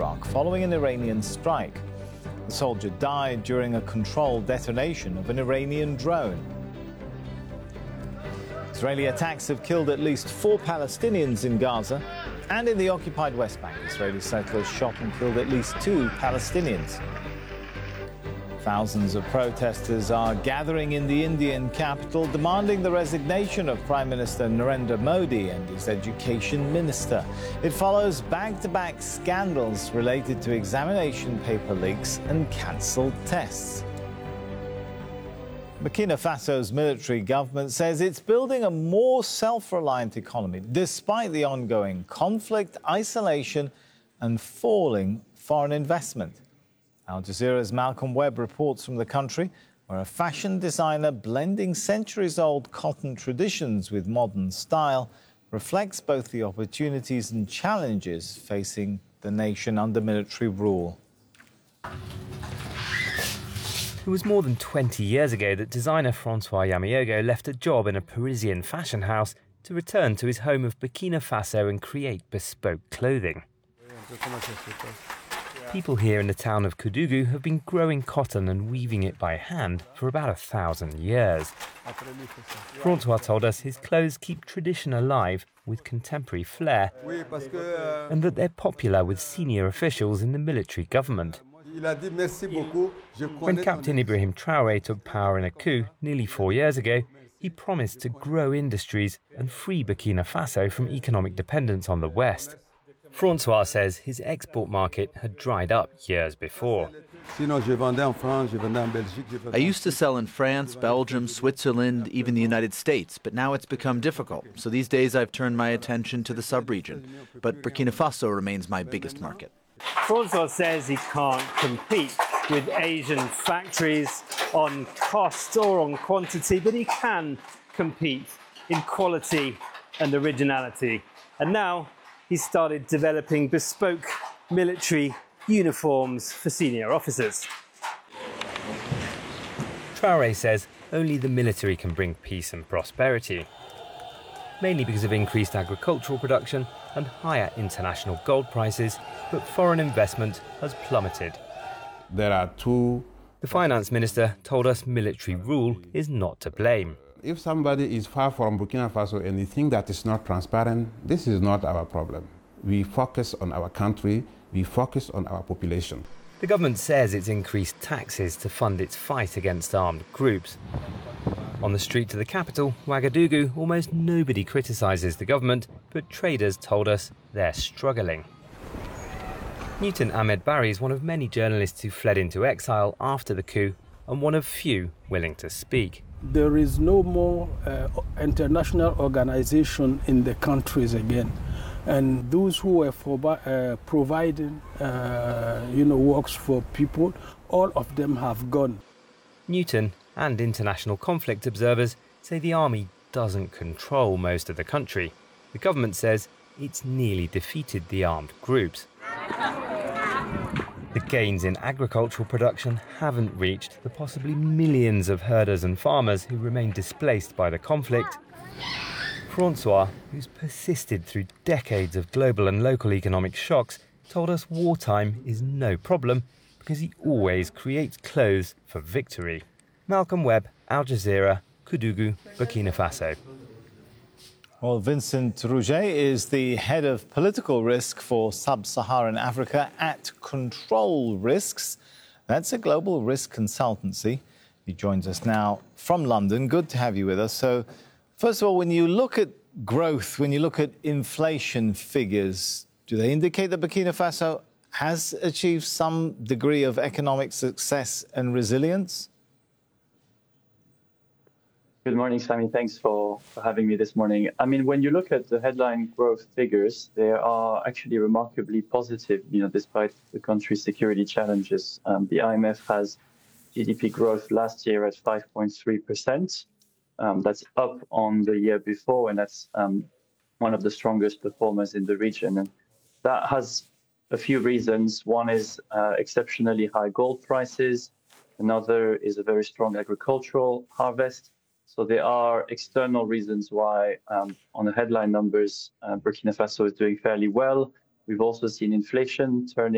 Iraq following an Iranian strike. The soldier died during a controlled detonation of an Iranian drone. Israeli attacks have killed at least 4 Palestinians in Gaza, and in the occupied West Bank, Israeli settlers shot and killed at least 2 Palestinians. Thousands of protesters are gathering in the Indian capital, demanding the resignation of Prime Minister Narendra Modi and his education minister. It follows back-to-back scandals related to examination paper leaks and cancelled tests. Burkina Faso's military government says it's building a more self-reliant economy despite the ongoing conflict, isolation and falling foreign investment. Al Jazeera's Malcolm Webb reports from the country, where a fashion designer blending centuries-old cotton traditions with modern style reflects both the opportunities and challenges facing the nation under military rule. It was more than 20 years ago that designer Francois Yamiogo left a job in a Parisian fashion house to return to his home of Burkina Faso and create bespoke clothing. People here in the town of Koudougou have been growing cotton and weaving it by hand for about 1,000 years. Francois told us his clothes keep tradition alive with contemporary flair and that they're popular with senior officials in the military government. When Captain Ibrahim Traoré took power in a coup nearly 4 years ago, he promised to grow industries and free Burkina Faso from economic dependence on the West. Francois says his export market had dried up years before. I used to sell in France, Belgium, Switzerland, even the United States, but now it's become difficult. So these days I've turned my attention to the sub-region. But Burkina Faso remains my biggest market. Francois says he can't compete with Asian factories on cost or on quantity, but he can compete in quality and originality. And now he's started developing bespoke military uniforms for senior officers. Traoré says only the military can bring peace and prosperity, mainly because of increased agricultural production and higher international gold prices, but foreign investment has plummeted. The finance minister told us military rule is not to blame. If somebody is far from Burkina Faso and they think that it's not transparent, this is not our problem. We focus on our country, we focus on our population. The government says it's increased taxes to fund its fight against armed groups. On the street to the capital, Ouagadougou, almost nobody criticises the government, but traders told us they're struggling. Newton Ahmed Barry is one of many journalists who fled into exile after the coup and one of few willing to speak. There is no more international organization in the countries again. And those who were providing works for people, all of them have gone. Newton and international conflict observers say the army doesn't control most of the country. The government says it's nearly defeated the armed groups. The gains in agricultural production haven't reached the possibly millions of herders and farmers who remain displaced by the conflict. Francois, who's persisted through decades of global and local economic shocks, told us wartime is no problem because he always creates clothes for victory. Malcolm Webb, Al Jazeera, Koudougou, Burkina Faso. Well, Vincent Rouget is the head of political risk for sub-Saharan Africa at Control Risks. That's a global risk consultancy. He joins us now from London. Good to have you with us. So, first of all, when you look at growth, when you look at inflation figures, do they indicate that Burkina Faso has achieved some degree of economic success and resilience? Good morning, Sami. Thanks for having me this morning. I mean, when you look at the headline growth figures, they are actually remarkably positive, despite the country's security challenges. The IMF has GDP growth last year at 5.3%. That's up on the year before, and that's one of the strongest performers in the region. And that has a few reasons. One is exceptionally high gold prices. Another is a very strong agricultural harvest. So there are external reasons why, on the headline numbers, Burkina Faso is doing fairly well. We've also seen inflation turning